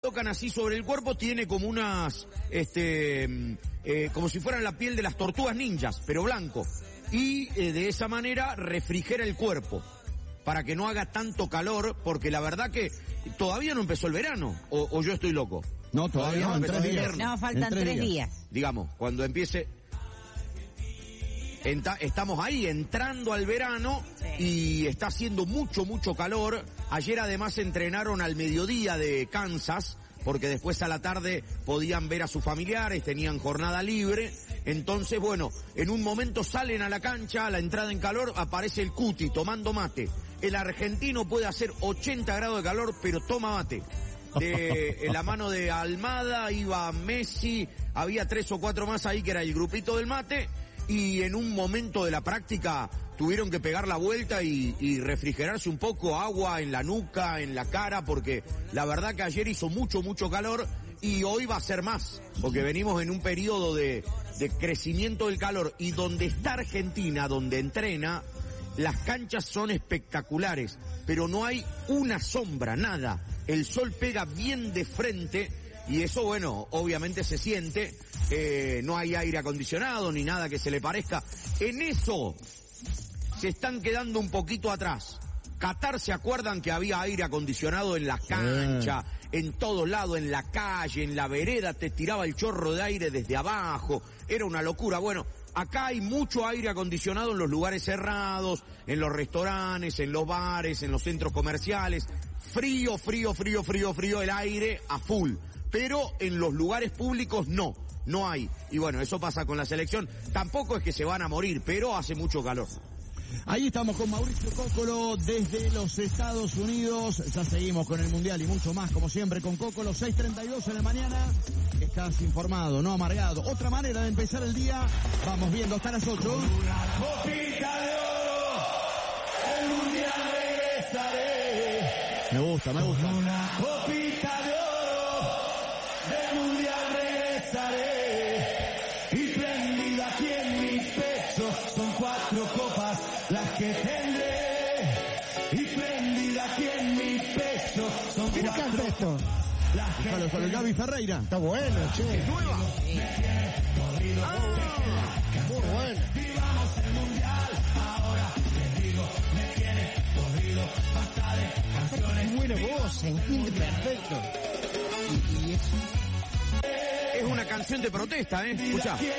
tocan así sobre el cuerpo, tiene como unas, como si fueran la piel de las tortugas ninjas, pero blanco. Y de esa manera refrigera el cuerpo, para que no haga tanto calor, porque la verdad que todavía no empezó el verano, o yo estoy loco. No, todavía no, en 3 días. No, faltan 3 días. Digamos, cuando empiece... Estamos ahí entrando al verano, sí, y está haciendo mucho calor. Ayer además entrenaron al mediodía de Kansas, porque después a la tarde podían ver a sus familiares, tenían jornada libre. Entonces, bueno, en un momento salen a la cancha, a la entrada en calor, aparece el Cuti tomando mate. El argentino puede hacer 80 grados de calor, pero toma mate. En la mano de Almada iba Messi, había 3 o 4 más ahí que era el grupito del mate. Y en un momento de la práctica tuvieron que pegar la vuelta y refrigerarse un poco, agua en la nuca, en la cara, porque la verdad que ayer hizo mucho calor y hoy va a ser más, porque venimos en un periodo de crecimiento del calor, y donde está Argentina, donde entrena, las canchas son espectaculares, pero no hay una sombra, nada. El sol pega bien de frente y eso, bueno, obviamente se siente. No hay aire acondicionado ni nada que se le parezca. En eso se están quedando un poquito atrás. Qatar, ¿se acuerdan que había aire acondicionado en la cancha, en todos lados, en la calle, en la vereda, te tiraba el chorro de aire desde abajo? Era una locura. Bueno, acá hay mucho aire acondicionado en los lugares cerrados, en los restaurantes, en los bares, en los centros comerciales. Frío el aire a full. Pero en los lugares públicos no hay. Y bueno, eso pasa con la selección. Tampoco es que se van a morir, pero hace mucho calor. Ahí estamos con Mauricio Cóccolo desde los Estados Unidos. Ya seguimos con el Mundial y mucho más, como siempre, con Cóccolo. 6:32 en la mañana. Estás informado, no amargado. Otra manera de empezar el día. Vamos viendo hasta las 8. Una copita de oro, el Mundial regresaré. Me gusta. Una copita de oro, el Mundial regresaré. Y prendida aquí en mi pecho, son 4 copas las que tendré. Y prendida aquí en mi pecho, son 4 esto. las que tendré. Con el Gaby Ferreira. Está bueno, che. ¿Es nueva? Muy bueno. Vivamos el Mundial, ahora les digo, me tiene corrido, basta de canciones. Buena voz, se entiende perfecto. Y Es una canción de protesta, ¿eh? Escuchá.